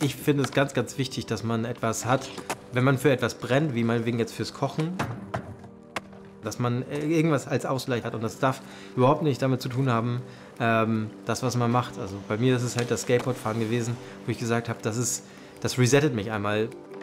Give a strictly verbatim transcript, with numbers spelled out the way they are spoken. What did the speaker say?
ich finde es ganz, ganz wichtig, dass man etwas hat, wenn man für etwas brennt, wie meinetwegen jetzt fürs Kochen, dass man irgendwas als Ausgleich hat und das darf überhaupt nicht damit zu tun haben, ähm, das, was man macht. Also bei mir ist es halt das Skateboardfahren gewesen, wo ich gesagt habe, das ist, das resettet mich einmal